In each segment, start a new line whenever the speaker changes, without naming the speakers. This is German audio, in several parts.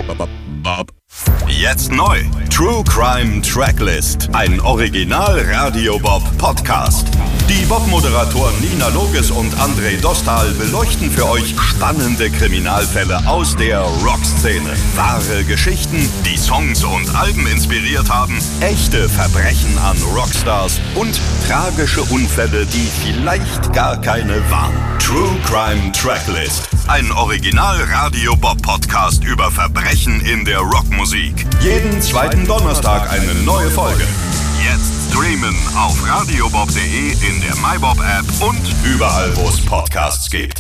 Jetzt neu. True Crime Tracklist. Ein Original Radio Bob Podcast. Die Bob-Moderatoren Nina Loges und André Dostal beleuchten für euch spannende Kriminalfälle aus der Rockszene. Wahre Geschichten, die Songs und Alben inspiriert haben, echte Verbrechen an Rockstars und tragische Unfälle, die vielleicht gar keine waren. True Crime Tracklist. Ein Original Radio Bob Podcast über Verbrechen in der Rockmusik. Jeden zweiten Donnerstag eine neue Folge. Jetzt streamen auf radiobob.de, in der MyBob App und überall, wo es Podcasts gibt.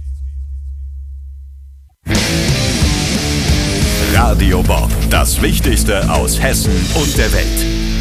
Radio Bob, das Wichtigste aus Hessen und der Welt.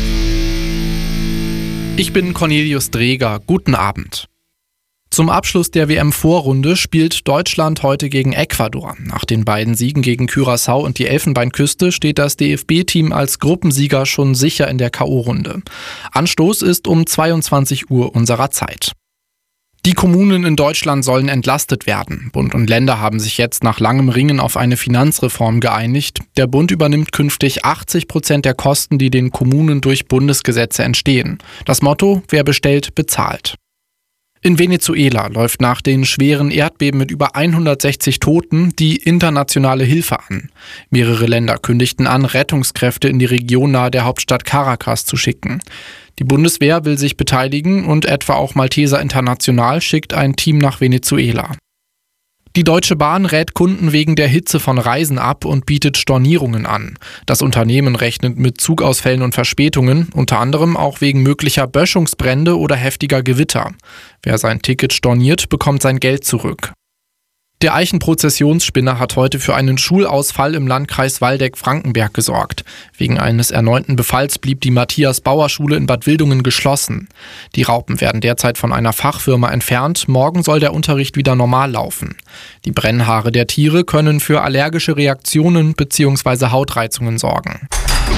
Ich bin Cornelius Dreger. Guten Abend. Zum Abschluss der WM-Vorrunde spielt Deutschland heute gegen Ecuador. Nach den beiden Siegen gegen Curaçao und die Elfenbeinküste steht das DFB-Team als Gruppensieger schon sicher in der K.O.-Runde. Anstoß ist um 22 Uhr unserer Zeit. Die Kommunen in Deutschland sollen entlastet werden. Bund und Länder haben sich jetzt nach langem Ringen auf eine Finanzreform geeinigt. Der Bund übernimmt künftig 80% der Kosten, die den Kommunen durch Bundesgesetze entstehen. Das Motto: Wer bestellt, bezahlt. In Venezuela läuft nach den schweren Erdbeben mit über 160 Toten die internationale Hilfe an. Mehrere Länder kündigten an, Rettungskräfte in die Region nahe der Hauptstadt Caracas zu schicken. Die Bundeswehr will sich beteiligen und etwa auch Malteser International schickt ein Team nach Venezuela. Die Deutsche Bahn rät Kunden wegen der Hitze von Reisen ab und bietet Stornierungen an. Das Unternehmen rechnet mit Zugausfällen und Verspätungen, unter anderem auch wegen möglicher Böschungsbrände oder heftiger Gewitter. Wer sein Ticket storniert, bekommt sein Geld zurück. Der Eichenprozessionsspinner hat heute für einen Schulausfall im Landkreis Waldeck-Frankenberg gesorgt. Wegen eines erneuten Befalls blieb die Matthias-Bauer-Schule in Bad Wildungen geschlossen. Die Raupen werden derzeit von einer Fachfirma entfernt. Morgen soll der Unterricht wieder normal laufen. Die Brennhaare der Tiere können für allergische Reaktionen bzw. Hautreizungen sorgen.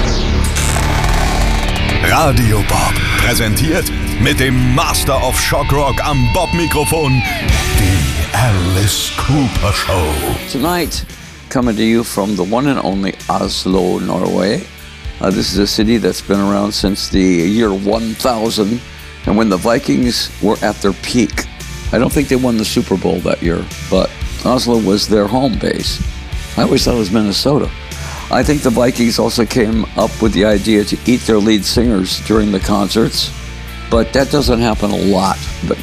Radio Bob präsentiert mit dem Master of Shock Rock am Bob-Mikrofon die Alice Cooper Show.
Tonight, coming to you from the one and only Oslo, Norway. This is a city that's been around since the year 1000 and when the Vikings were at their peak. I don't think they won the Super Bowl that year, but Oslo was their home base. I always thought it was Minnesota. I think the Vikings also came up with the idea to eat their lead singers during the concerts, but that doesn't happen a lot. But